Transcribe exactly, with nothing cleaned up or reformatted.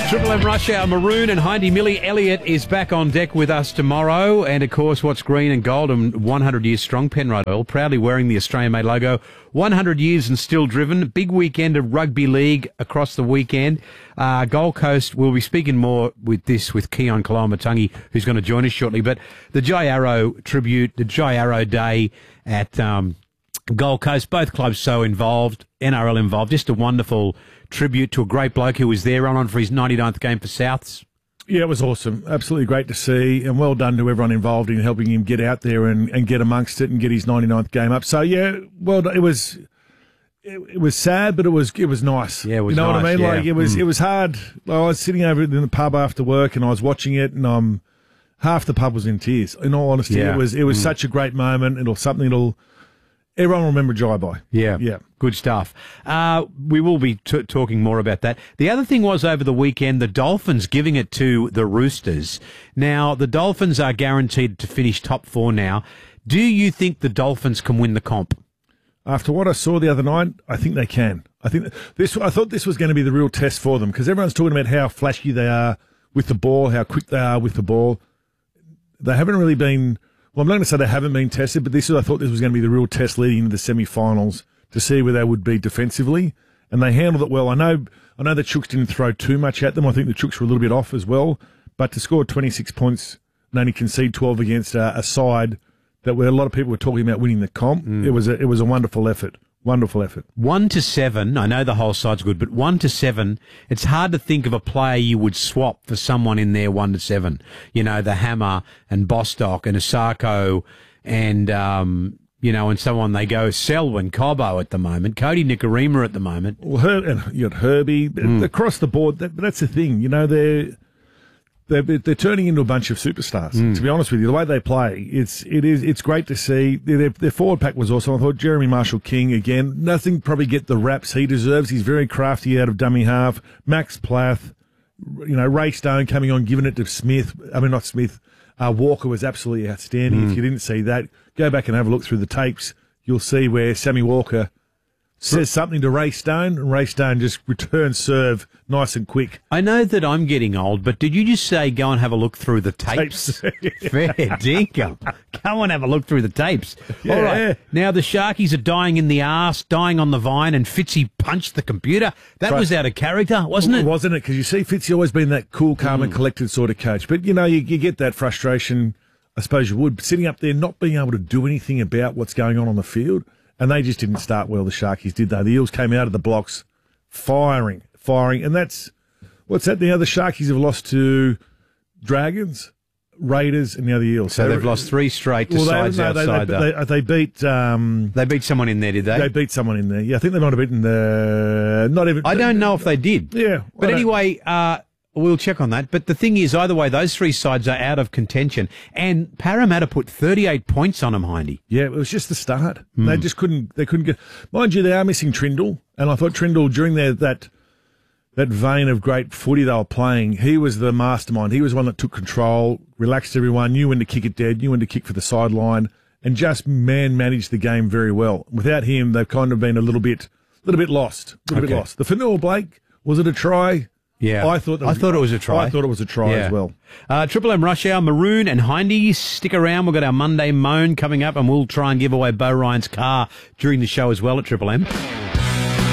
Triple M Rush Hour, Maroon and Hindy. Millie Elliott is back on deck with us tomorrow. And, of course, what's green and gold and one hundred years strong, Penrite Oil, proudly wearing the Australian-made logo. one hundred years and still driven. Big weekend of rugby league across the weekend. Uh, Gold Coast, we'll be speaking more with this with Keon Koloamatangi, who's going to join us shortly. But the Jai Arrow tribute, the Jai Arrow Day at um, Gold Coast, both clubs so involved, N R L involved. Just a wonderful tribute to a great bloke who was there on for his ninety-ninth game for Souths. Yeah, it was awesome. Absolutely great to see, and well done to everyone involved in helping him get out there and, and get amongst it and get his ninety-ninth game up. So, yeah, well, it was it, it was sad, but it was it was nice. Yeah, it was You know nice, what I mean? yeah. Like, it was Mm. it was hard. Well, I was sitting over in the pub after work, and I was watching it, and um, half the pub was in tears. In all honesty, Yeah. it was it was Mm. such a great moment. It'll something that'll everyone will remember Jai by. Yeah, Yeah. good stuff. Uh, we will be t- talking more about that. The other thing was over the weekend, the Dolphins giving it to the Roosters. Now, the Dolphins are guaranteed to finish top four now. Do you think the Dolphins can win the comp? After what I saw the other night, I think they can. I think this. I thought this was going to be the real test for them because everyone's talking about how flashy they are with the ball, how quick they are with the ball. They haven't really been. Well, I'm not going to say they haven't been tested, but this is. I thought this was going to be the real test leading into the semi-finals to see where they would be defensively, and they handled it well. I know. I know the Chooks didn't throw too much at them. I think the Chooks were a little bit off as well, but to score twenty-six points and only concede twelve against a, a side that where a lot of people were talking about winning the comp, Mm. it was a, it was a wonderful effort. Wonderful effort. One to seven, I know the whole side's good, but one to seven, it's hard to think of a player you would swap for someone in there one to seven. You know, the Hammer and Bostock and Asako and, um, you know, and someone they go Selwyn, Cobbo at the moment, Cody Nikarima at the moment. Well, Her, and you got Herbie Mm. across the board. That, that's the thing, you know. They're they're they're turning into a bunch of superstars. Mm. To be honest with you, the way they play, it's it is it's great to see. Their, their forward pack was awesome. I thought Jeremy Marshall King again. Nothing probably get the raps he deserves. He's very crafty out of dummy half. Max Plath, you know, Ray Stone coming on, giving it to Smith. I mean, not Smith. Uh, Walker was absolutely outstanding. Mm. If you didn't see that, go back and have a look through the tapes. You'll see where Sammy Walker says something to Ray Stone, and Ray Stone just returns serve nice and quick. I know that I'm getting old, but did you just say go and have a look through the tapes? Tapes. Fair dinkum. Go and have a look through the tapes. Yeah. All right. Now the Sharkies are dying in the arse, dying on the vine, and Fitzy punched the computer. That Right. was out of character, wasn't it? Wasn't it? Because you see, Fitzy always been that cool, calm, and collected sort of coach. But, you know, you, you get that frustration, I suppose you would, sitting up there not being able to do anything about what's going on on the field. And they just didn't start well, the Sharkies, did they? The Eels came out of the blocks firing, firing. And that's, what's that? The other Sharkies have lost to Dragons, Raiders, and the other Eels. So they've lost three straight to well, sides they, no, outside, they, though. they, they, they beat... Um, They beat someone in there, did they? they beat someone in there. Yeah, I think they might have beaten the... Not even... I don't know if they did. Yeah. But I don't- anyway, uh, we'll check on that. But the thing is, either way, those three sides are out of contention. And Parramatta put thirty-eight points on them, Hindy. Yeah, it was just the start. They just couldn't. They couldn't get. Mind you, they are missing Trindle, and I thought Trindle during their that that vein of great footy they were playing, he was the mastermind. He was one that took control, relaxed everyone, knew when to kick it dead, knew when to kick for the sideline, and just man managed the game very well. Without him, they've kind of been a little bit, little bit lost, a little Okay. bit lost. The Fanua Blake, was it a try? Yeah. I thought. That I was, thought it was a try. I thought it was a try Yeah. as well. Uh, Triple M Rush Hour, Maroon and Hindy, stick around. We've got our Monday Moan coming up, and we'll try and give away Bo Ryan's car during the show as well at Triple M.